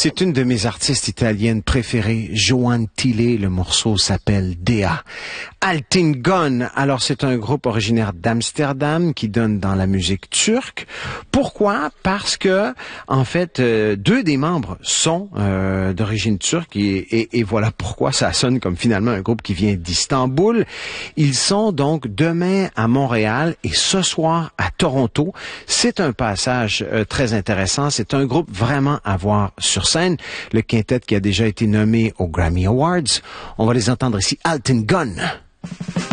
C'est une de mes artistes italiennes préférées, Joan Tilley. Le morceau s'appelle Dea. Altingon, alors c'est un groupe originaire d'Amsterdam qui donne dans la musique turque. Pourquoi? Parce que, en fait, deux des membres sont d'origine turque et voilà pourquoi ça sonne comme finalement un groupe qui vient d'Istanbul. Ils sont donc demain à Montréal et ce soir à Toronto. C'est un passage très intéressant. C'est un groupe vraiment à voir sur scène. Le quintet qui a déjà été nommé aux Grammy Awards. On va les entendre ici, Altingon.